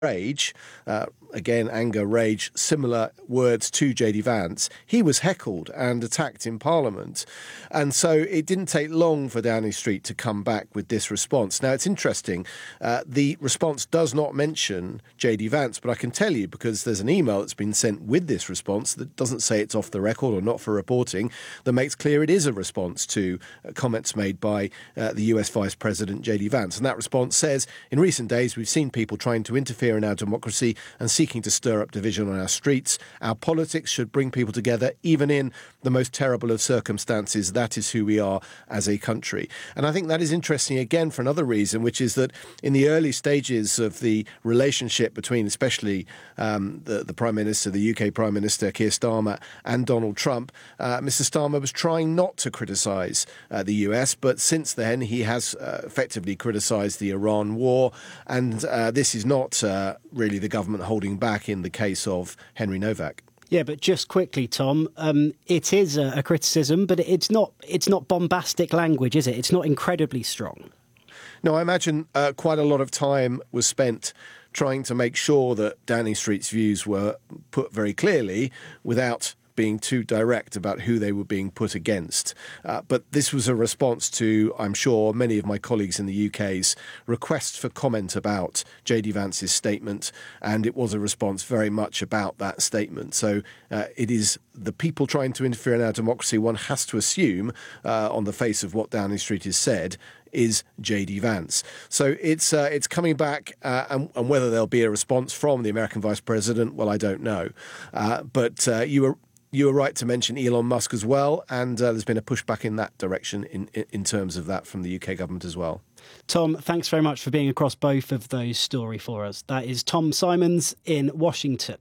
rage, again, anger, rage, similar words to JD Vance, he was heckled and attacked in Parliament. And so it didn't take long for Downing Street to come back with this response. Now, it's interesting. The response does not mention JD Vance, but I can tell you, because there's an email that's been sent with this response that doesn't say it's off the record or not for reporting, that makes clear it is a response to comments made by the US Vice President JD Vance. And that response says, in recent days, we've seen people trying to interfere in our democracy and seeking to stir up division on our streets. Our politics should bring people together, even in the most terrible of circumstances. That is who we are as a country. And I think that is interesting, again, for another reason, which is that in the early stages of the relationship between especially the Prime Minister, the UK Prime Minister, Keir Starmer, and Donald Trump, Mr Starmer was trying not to criticise the US, but since then he has effectively criticised the Iran war, and this is not really the government holding back in the case of Henry Novak. Yeah, but just quickly, Tom, it is a criticism, but it's not bombastic language, is it? It's not incredibly strong. No, I imagine quite a lot of time was spent trying to make sure that Downing Street's views were put very clearly without being too direct about who they were being put against. But this was a response to, I'm sure, many of my colleagues in the UK's requests for comment about JD Vance's statement, and it was a response very much about that statement. So it is the people trying to interfere in our democracy, one has to assume, on the face of what Downing Street has said, is JD Vance. So it's coming back, and whether there'll be a response from the American Vice President, well, I don't know. But you were right to mention Elon Musk as well, and there's been a pushback in that direction in terms of that from the UK government as well. Tom, thanks very much for being across both of those stories for us. That is Tom Simons in Washington.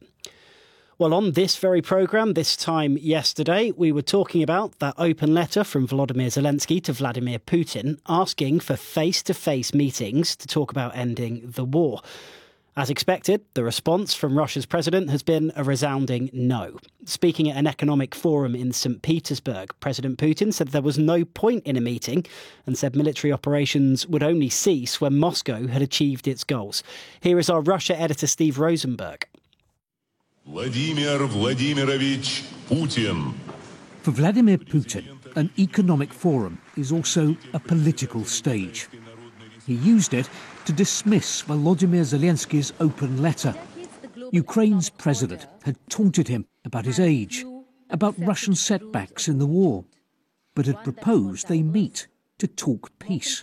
Well, on this very programme, this time yesterday, we were talking about that open letter from Volodymyr Zelensky to Vladimir Putin asking for face-to-face meetings to talk about ending the war. As expected, the response from Russia's president has been a resounding no. Speaking at an economic forum in St. Petersburg, President Putin said there was no point in a meeting and said military operations would only cease when Moscow had achieved its goals. Here is our Russia editor, Steve Rosenberg. Vladimir Vladimirovich Putin. For Vladimir Putin, an economic forum is also a political stage. He used it to dismiss Volodymyr Zelensky's open letter. Ukraine's president had taunted him about his age, about Russian setbacks in the war, but had proposed they meet to talk peace.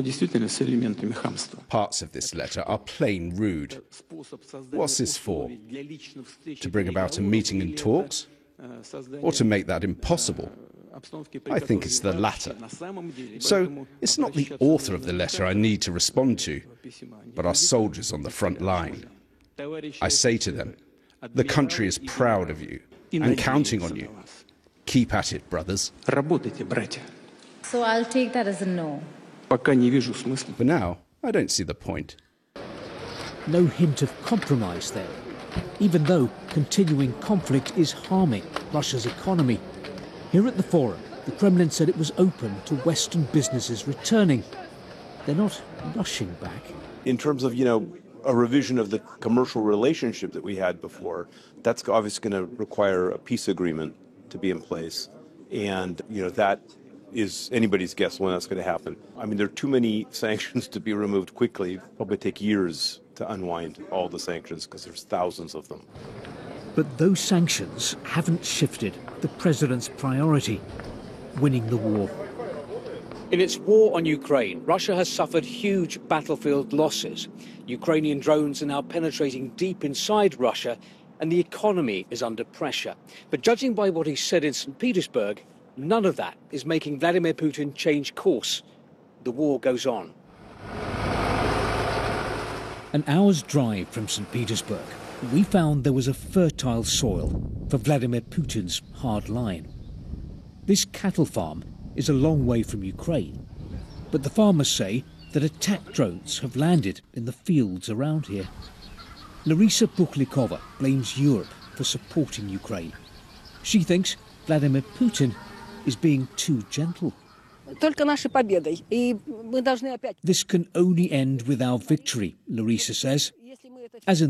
Parts of this letter are plain rude. What's this for? To bring about a meeting and talks? Or to make that impossible? I think it's the latter. So it's not the author of the letter I need to respond to, but our soldiers on the front line. I say to them, the country is proud of you and counting on you. Keep at it, brothers. So I'll take that as a no. For now, I don't see the point. No hint of compromise there, even though continuing conflict is harming Russia's economy. Here at the forum, the Kremlin said it was open to Western businesses returning. They're not rushing back. In terms of, a revision of the commercial relationship that we had before, that's obviously going to require a peace agreement to be in place. And, that is anybody's guess when that's going to happen. I mean, there are too many sanctions to be removed quickly. It'll probably take years to unwind all the sanctions because there's thousands of them. But those sanctions haven't shifted the president's priority, winning the war. In its war on Ukraine, Russia has suffered huge battlefield losses. Ukrainian drones are now penetrating deep inside Russia, and the economy is under pressure. But judging by what he said in St. Petersburg, none of that is making Vladimir Putin change course. The war goes on. An hour's drive from St. Petersburg, we found there was a fertile soil for Vladimir Putin's hard line. This cattle farm is a long way from Ukraine, but the farmers say that attack drones have landed in the fields around here. Larisa Bukhlikova blames Europe for supporting Ukraine. She thinks Vladimir Putin is being too gentle. This can only end with our victory, Larisa says, as in